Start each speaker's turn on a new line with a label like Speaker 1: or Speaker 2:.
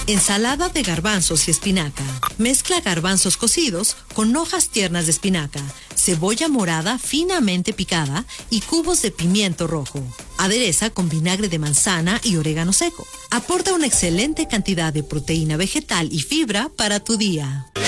Speaker 1: Ensalada de garbanzos y espinaca. Mezcla garbanzos cocidos con hojas tiernas de espinaca, cebolla morada finamente picada y cubos de pimiento rojo. Adereza con vinagre de manzana y orégano seco. Aporta una excelente cantidad de proteína vegetal y fibra para tu día.